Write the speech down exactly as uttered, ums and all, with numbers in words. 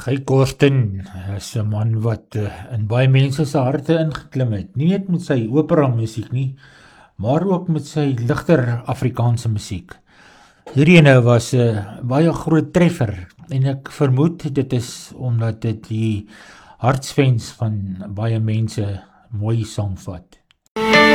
Guy Korsten is 'n man wat uh, in baie mense se harte ingeklim het. Nie net met sy opera musiek nie, maar ook met sy ligter Afrikaanse musiek. Hierdie ene was 'n uh, baie groot treffer en ek vermoed dit is omdat dit die hartsvens van baie mense mooi saamvat.